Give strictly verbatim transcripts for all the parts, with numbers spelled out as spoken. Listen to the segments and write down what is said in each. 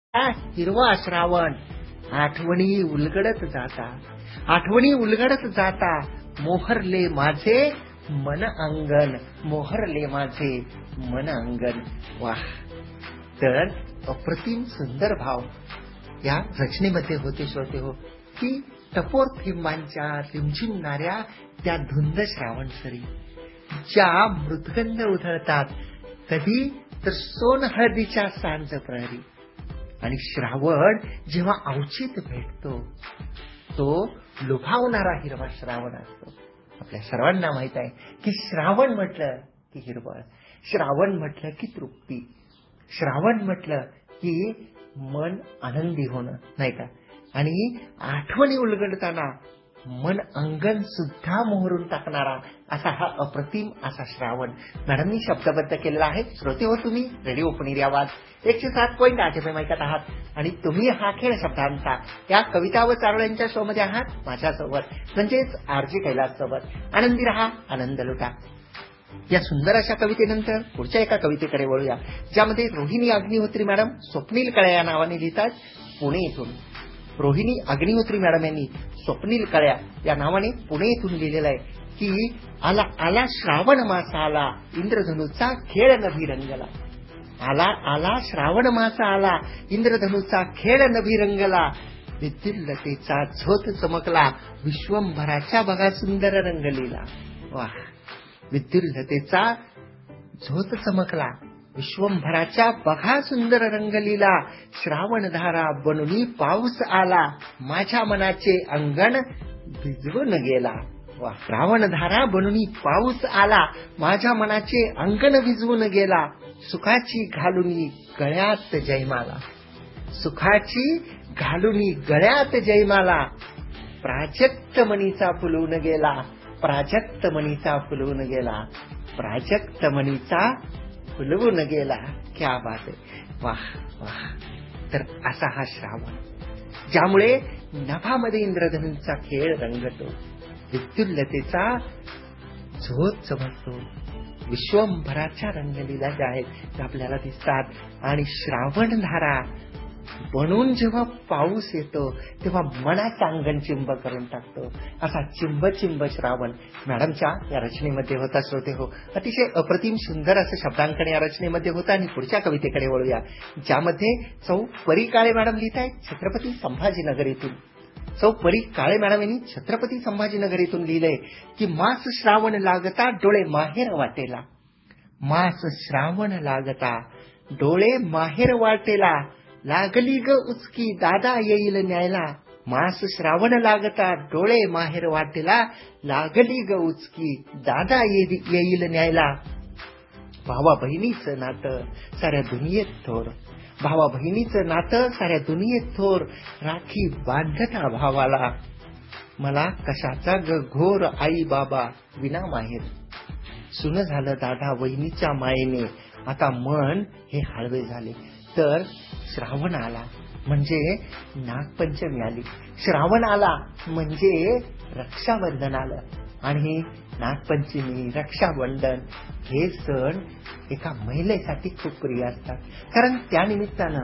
हा हिरवा श्रावण आठवणी उलगडत जाता, आठवणी उलगडत जाता, मोहरले माझे मन अंगण, मोहरले माझे मन अंगण. वाह! तर अप्रतिम सुंदर भाव या रचनेमध्ये होते श्रोते हो, की टपोर थेंबांच्या रिमझिमणाऱ्या त्या धुंद श्रावणसरी ज्या मृदगंध उधळतात, कधी तर सोन हळदीच्या सांज प्रहरी. आणि श्रावण जेव्हा अवचित भेटतो तो लुभावणारा हिरवा श्रावण असतो. आपल्या सर्वांना माहित आहे की श्रावण म्हटलं की हिरवळ, श्रावण म्हटलं की तृप्ती, श्रावण म्हटलं की मन आनंदी होणं, नाही का? आणि आठवणी उलगडताना मन अंगण सुद्धा मोहरून टाकणारा असा हा अप्रतिम असा श्रावण मॅडमनी शब्दबद्ध केलेला आहे. श्रोते हो, तुम्ही रेडिओ पुणेरी आवाज एकशे सात पॉईंट आठ एफ एम ऐकत आहात आणि तुम्ही हा खेळ शब्दांचा या कविता व चारोळ्यांच्या शो मध्ये आहात माझ्यासोबत, म्हणजेच आरजी कैलास सोबत. आनंदी रहा, आनंद लुटा. या सुंदर अशा कवितेनंतर पुढच्या एका कवितेकडे वळूया, ज्यामध्ये रोहिणी अग्निहोत्री मॅडम स्वप्नील कळ्या या नावाने लिहितात पुणे येथून. रोहिणी अग्निहोत्री मॅडम यांनी स्वप्नील कळ्या या नावाने पुणे येथून लिहिलेलं आहे की आला आला श्रावण मास आला, इंद्रधनुचा खेळ नभी रंगला. आला आला श्रावण मास आला, इंद्रधनुचा खेळ नभी रंगला. विद्युल्लतेचा झोत चमकला, विश्वंभराच्या बघा सुंदर रंगलीला. वाह! विद्युल्लतेचा झोत चमकला, विश्वंभराच्या बघा सुंदर रंगलीला. श्रावणधारा बनूनी पाऊस आला, माझ्या मनाचे अंगण भिजवून गेला. वा! श्रावणधारा बनूनी पाऊस आला, माझ्या मनाचे अंगण भिजवून गेला. सुखाची घालुनी गळ्यात जयमाला, सुखाची घालुनी गळ्यात जयमाला. प्राजक्त मणीचा फुलवून गेला, प्राजक्त मणीचा फुलवून गेला, प्राजक्त मणीचा फुलवून गेला. क्या बात आहे! वाह वाह! तर असा हा श्रावण, ज्यामुळे नभामध्ये इंद्रधनुचा खेळ रंगतो, विद्युल्लतेचा झोत चमकतो, विश्वंभराच्या रंगलीला ज्या आहेत त्या आपल्याला दिसतात. आणि श्रावणधारा बनून जेव्हा पाऊस येतो तेव्हा मनाचा अंगण चिंब करून टाकतो. असा चिंब चिंब श्रावण मॅडमच्या या रचनेमध्ये होता. श्रोते हो, अतिशय अप्रतिम सुंदर असं शब्दांकन या रचनेमध्ये होतं. आणि पुढच्या कवितेकडे वळूया, ज्यामध्ये सौ परी काळे मॅडम लिहित आहेत छत्रपती संभाजीनगर येथून. सौ परी काळे मॅडम यांनी छत्रपती संभाजीनगर येथून लिहिलंय की मास श्रावण लागता डोळे माहेर वाटेला, मास श्रावण लागता डोळे माहेर वाटेला. लागली ग उचकी दादा येईल न्यायला, मास श्रावण लागता डोळे माहेर वाटेला. लागली ग उचकी दादा येईल न्यायला. भावा बहिणीचं नातं साऱ्या दुनियेत थोर, भावा बहिणीचं नातं साऱ्या दुनियेत थोर. राखी बांधता भावाला, मला कशाचा ग घोर आई बाबा विना माहेर. सुन झालं दादा वहिनीच्या मायेने, आता मन हे हळवे झाले. तर श्रावण आला म्हणजे नागपंचमी आली, श्रावण आला म्हणजे रक्षाबंधन आलं. आणि नागपंचमी, रक्षाबंधन हे सण एका महिलेसाठी खूप प्रिय असतात, कारण त्या निमित्तानं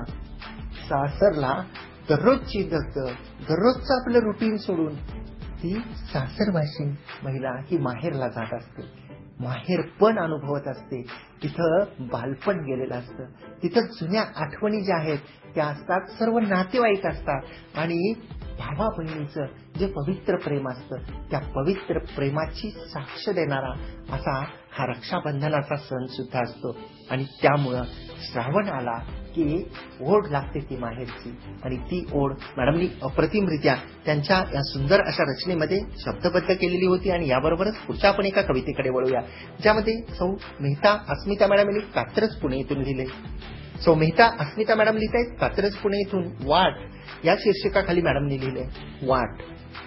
सासरला दररोजची दगदग, दररोजचं आपलं रुटीन सोडून ती सासरवाशी महिला ही माहेरला जात असते, माहेर पण अनुभवत असते. तिथं बालपण गेलेलं असतं, तिथं जुन्या आठवणी ज्या आहेत त्या असतात, सर्व नातेवाईक असतात. आणि भावा बहिणीचं जे पवित्र प्रेम असतं त्या पवित्र प्रेमाची साक्ष देणारा असा हा रक्षाबंधनाचा सण सुद्धा असतो. आणि त्यामुळं श्रावण आला की ओढ लागते ती माहेरची, आणि ती ओढ मॅडमनी अप्रतिमरित्या त्यांच्या या सुंदर अशा रचनेमध्ये शब्दबद्ध केलेली होती. आणि याबरोबरच पुढच्या आपण एका कवितेकडे वळूया, ज्यामध्ये सौ मेहता अस्मिता मॅडम यांनी कात्रज पुणे येथून लिहिले. सौ मेहता अस्मिता मॅडम लिहित आहेत कात्रज पुणे येथून. वाट या शीर्षकाखाली मॅडमनी लिहिले, वाट.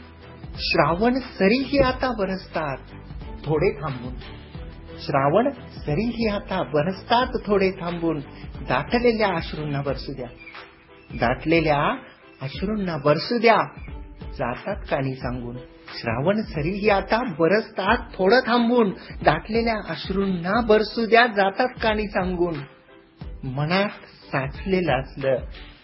श्रावण सरीही आता बरसतात थोडे थांबून, श्रावण सरीही आता बरसतात थोडे थांबून. दाटलेल्या अश्रूंना बरसू द्या, दाटलेल्या अश्रूंना बरसू द्या, जातात कानी सांगून. श्रावण सरीही आता बरसतात थोडं थांबून, दाटलेल्या अश्रूंना बरसू द्या, जातात कानी सांगून. मनात साचलेलं असलं